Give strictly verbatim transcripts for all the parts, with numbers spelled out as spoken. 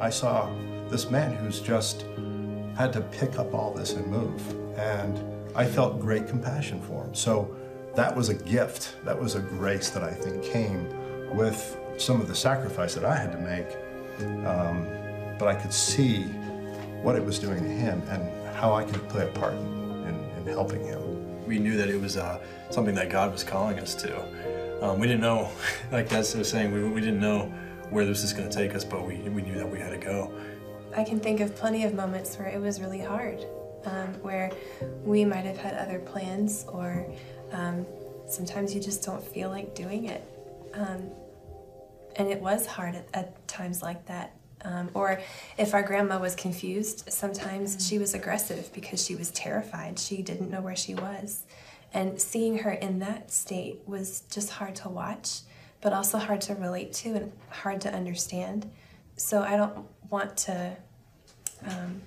I saw this man who's just had to pick up all this and move. And I felt great compassion for him. So that was a gift. That was a grace that I think came with some of the sacrifice that I had to make. Um, but I could see what it was doing to him and how I could play a part in, in helping him. We knew that it was uh, something that God was calling us to. Um, we didn't know, like Dad was saying, we, we didn't know where this was going to take us, but we, we knew that we had to go. I can think of plenty of moments where it was really hard, um, where we might have had other plans, or um, sometimes you just don't feel like doing it. Um, and it was hard at, at times like that. Um, or if our grandma was confused, sometimes she was aggressive because she was terrified. She didn't know where she was. And seeing her in that state was just hard to watch, but also hard to relate to and hard to understand. So I don't want to um,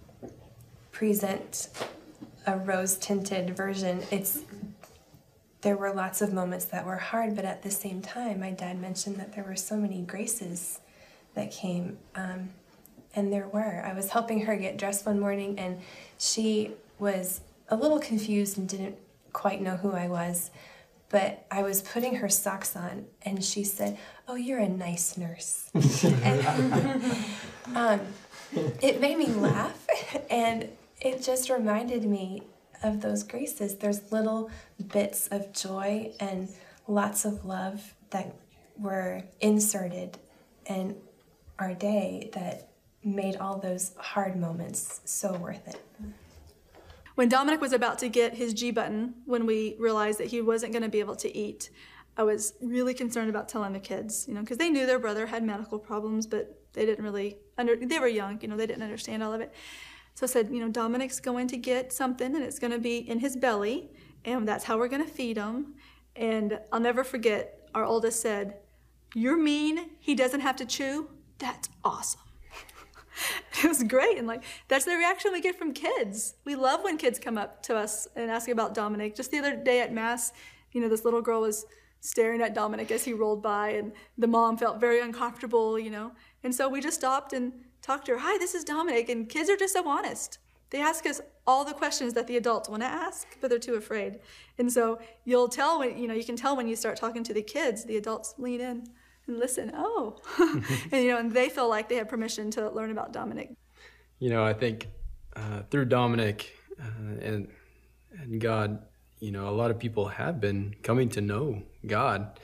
present a rose-tinted version. It's, there were lots of moments that were hard, but at the same time, my dad mentioned that there were so many graces that came, um, and there were. I was helping her get dressed one morning, and she was a little confused and didn't quite know who I was, but I was putting her socks on, and she said, "Oh, you're a nice nurse." and, um, it made me laugh, and it just reminded me of those graces. There's little bits of joy and lots of love that were inserted in our day that made all those hard moments so worth it. When Dominic was about to get his G button, when we realized that he wasn't going to be able to eat, I was really concerned about telling the kids, you know, because they knew their brother had medical problems, but they didn't really, under, they were young, you know, they didn't understand all of it. So I said, you know, Dominic's going to get something, and it's going to be in his belly, and that's how we're going to feed him. And I'll never forget, our oldest said, "You're mean, he doesn't have to chew? That's awesome." It was great, and like that's the reaction we get from kids. We love when kids come up to us and ask about Dominic. Just the other day at Mass, you know, this little girl was staring at Dominic as he rolled by, and the mom felt very uncomfortable, you know. And so we just stopped and talked to her. "Hi, this is Dominic," and kids are just so honest. They ask us all the questions that the adults want to ask, but they're too afraid. And so you'll tell when, you know, you can tell when you start talking to the kids, the adults lean in and listen, oh, and you know, and they feel like they have permission to learn about Dominic. You know, I think uh, through Dominic uh, and and God, you know, a lot of people have been coming to know God,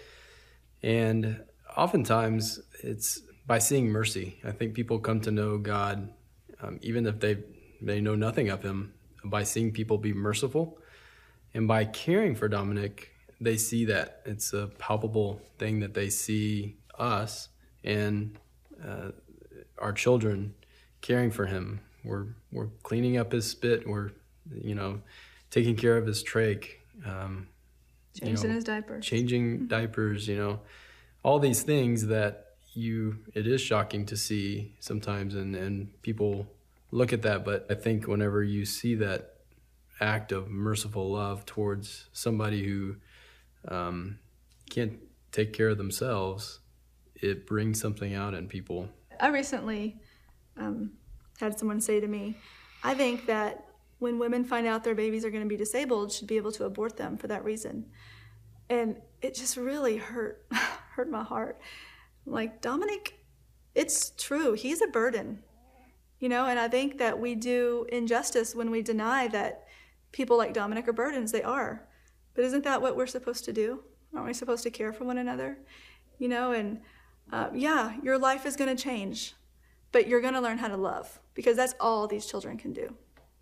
and oftentimes it's by seeing mercy. I think people come to know God, um, even if they they know nothing of Him, by seeing people be merciful, and by caring for Dominic. They see that it's a palpable thing that they see us and uh, our children caring for him. We're we're cleaning up his spit. We're you know taking care of his trach. Um, Changing you know, his diapers. Changing mm-hmm. diapers. You know, all these things that you. It is shocking to see sometimes, and and people look at that. But I think whenever you see that act of merciful love towards somebody who Um, can't take care of themselves, it brings something out in people. I recently um, had someone say to me, I think that when women find out their babies are going to be disabled, should be able to abort them for that reason. And it just really hurt, hurt my heart. Like, Dominic, it's true, he's a burden, you know, and I think that we do injustice when we deny that people like Dominic are burdens. They are. But isn't that what we're supposed to do? Aren't we supposed to care for one another? You know, and uh, yeah, your life is going to change, but you're going to learn how to love, because that's all these children can do.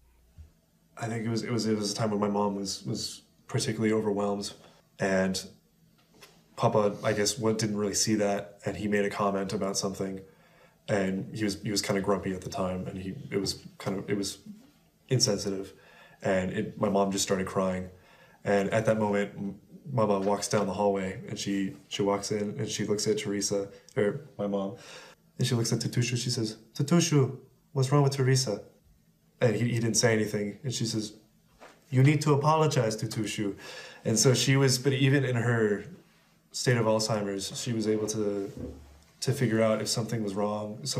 I think it was it was it was a time when my mom was was particularly overwhelmed, and Papa, I guess, what didn't really see that, and he made a comment about something, and he was he was kind of grumpy at the time, and he it was kind of it was insensitive, and it, my mom just started crying. And at that moment, Mama walks down the hallway, and she, she walks in, and she looks at Teresa, or my mom, and she looks at Tatushu. She says, "Tatushu, what's wrong with Teresa?" And he, he didn't say anything. And she says, "You need to apologize, Tatushu." And so she was, but even in her state of Alzheimer's, she was able to to figure out if something was wrong. So